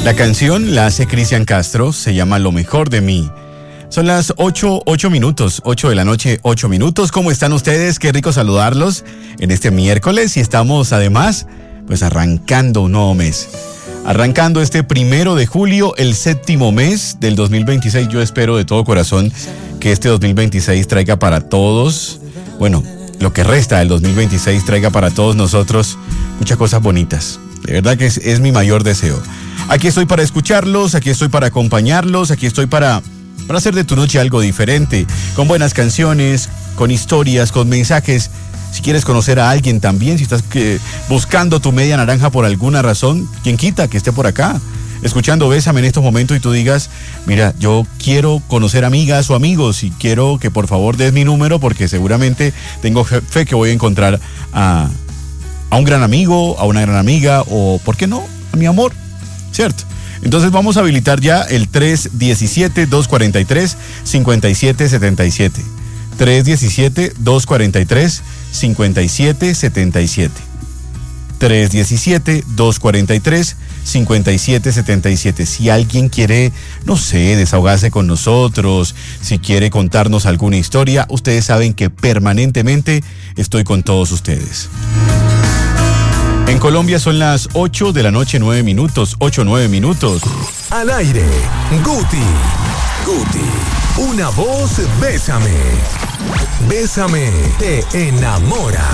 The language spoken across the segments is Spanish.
La canción la hace Cristian Castro, se llama Lo Mejor de Mí. Son las 8 minutos, 8 de la noche, 8 minutos. ¿Cómo están ustedes? Qué rico saludarlos en este miércoles y estamos además pues arrancando un nuevo mes. Arrancando este 1 de julio, el 7º mes del 2026. Yo espero de todo corazón que este 2026 traiga para todos, bueno, lo que resta del 2026 traiga para todos nosotros muchas cosas bonitas. De verdad que es mi mayor deseo. Aquí estoy para escucharlos, aquí estoy para acompañarlos, aquí estoy para hacer de tu noche algo diferente, con buenas canciones, con historias, con mensajes. Si quieres conocer a alguien también, si estás buscando tu media naranja por alguna razón, ¿quién quita que esté por acá? Escuchando Bésame en estos momentos y tú digas, mira, yo quiero conocer amigas o amigos y quiero que por favor des mi número porque seguramente tengo fe que voy a encontrar a un gran amigo, a una gran amiga o, ¿por qué no?, a mi amor, ¿cierto? Entonces vamos a habilitar ya el 317-243-5777. 317-243-5777. 317-243-5777. Si alguien quiere, no sé, desahogarse con nosotros, si quiere contarnos alguna historia, ustedes saben que permanentemente estoy con todos ustedes. En Colombia son las 8 de la noche, 9 minutos, 9 minutos. Al aire, Guti, una voz, bésame. Bésame, te enamora.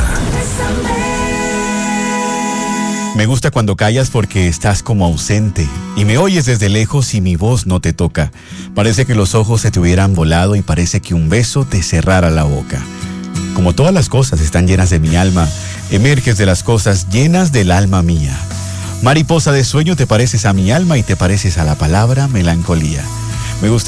Me gusta cuando callas porque estás como ausente y me oyes desde lejos y mi voz no te toca. Parece que los ojos se te hubieran volado y parece que un beso te cerrara la boca. Como todas las cosas están llenas de mi alma, emerges de las cosas llenas del alma mía. Mariposa de sueño, te pareces a mi alma y te pareces a la palabra melancolía. Me gusta